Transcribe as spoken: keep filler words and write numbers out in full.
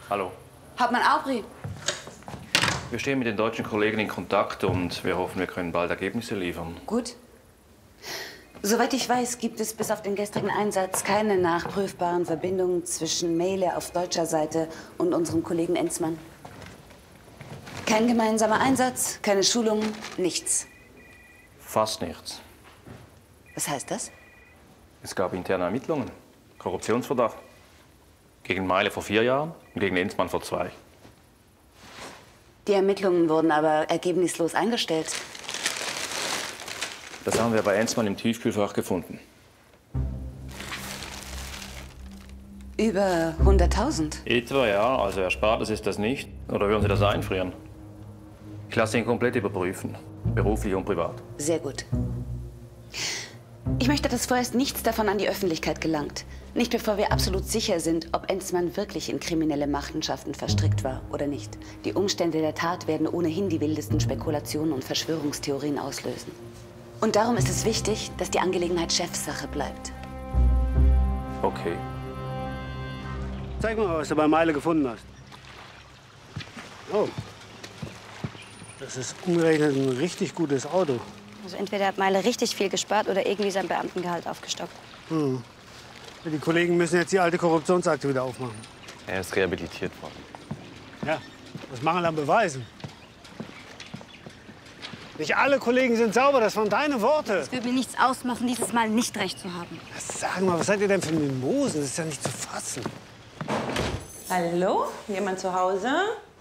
Hallo. Hauptmann Aubry. Wir stehen mit den deutschen Kollegen in Kontakt und wir hoffen, wir können bald Ergebnisse liefern. Gut. Soweit ich weiß, gibt es bis auf den gestrigen Einsatz keine nachprüfbaren Verbindungen zwischen Mehle auf deutscher Seite und unserem Kollegen Enzmann. Kein gemeinsamer Einsatz, keine Schulungen, nichts. Fast nichts. Was heißt das? Es gab interne Ermittlungen. Korruptionsverdacht. Gegen Meile vor vier Jahren und gegen Enzmann vor zwei. Die Ermittlungen wurden aber ergebnislos eingestellt. Das haben wir bei Enzmann im Tiefkühlfach gefunden. Über hunderttausend? Etwa, ja. Also Erspartes ist das nicht. Oder würden Sie das einfrieren? Ich lasse ihn komplett überprüfen. Beruflich und privat. Sehr gut. Ich möchte, dass vorerst nichts davon an die Öffentlichkeit gelangt. Nicht bevor wir absolut sicher sind, ob Enzmann wirklich in kriminelle Machenschaften verstrickt war oder nicht. Die Umstände der Tat werden ohnehin die wildesten Spekulationen und Verschwörungstheorien auslösen. Und darum ist es wichtig, dass die Angelegenheit Chefsache bleibt. Okay. Zeig mal, was du bei Meile gefunden hast. Oh. Das ist umgerechnet ein richtig gutes Auto. Also entweder hat Meile richtig viel gespart oder irgendwie sein Beamtengehalt aufgestockt. Hm. Die Kollegen müssen jetzt die alte Korruptionsakte wieder aufmachen. Er ist rehabilitiert worden. Ja, das Mangel an Beweisen. Nicht alle Kollegen sind sauber, das waren deine Worte. Es würde mir nichts ausmachen, dieses Mal nicht recht zu haben. Sag mal, was seid ihr denn für Mimosen? Das ist ja nicht zu fassen. Hallo? Jemand zu Hause?